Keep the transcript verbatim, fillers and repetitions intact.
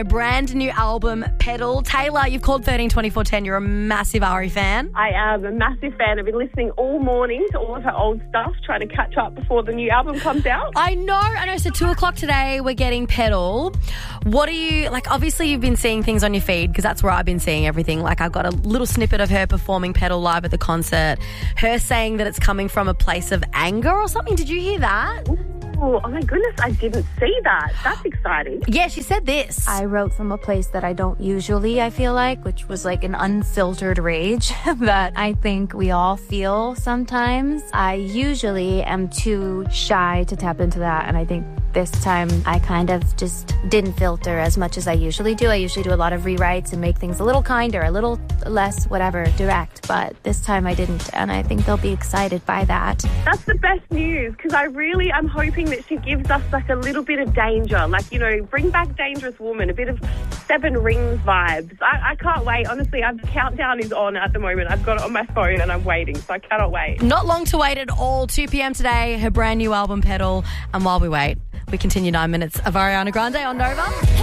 A brand new album, Pedal. Taylor, you've called thirteen twenty-four ten. You're a massive Ari fan. I am a massive fan. I've been listening all morning to all of her old stuff, trying to catch up before the new album comes out. I know, I know. So two o'clock today, we're getting Pedal. What are you, like, obviously you've been seeing things on your feed because that's where I've been seeing everything. Like, I got a little snippet of her performing Pedal live at the concert. Her saying that it's coming from a place of anger or something. Did you hear that? Oh, oh my goodness, I didn't see that. That's exciting. Yeah, she said this. I wrote from a place that I don't usually, I feel like, which was like an unfiltered rage that I think we all feel sometimes. I usually am too shy to tap into that, and I think this time I kind of just didn't filter as much as I usually do. I usually do a lot of rewrites and make things a little kinder, a little less whatever, direct, but this time I didn't, and I think they'll be excited by that. That's the best news, because I really am hoping that she gives us like a little bit of danger, like, you know, bring back Dangerous Woman, a bit of Seven Rings vibes. I, I can't wait. Honestly, the countdown is on at the moment. I've got it on my phone and I'm waiting, so I cannot wait. Not long to wait at all. two p.m. today, her brand new album, Pedal. And while we wait, we continue nine minutes of Ariana Grande on Nova.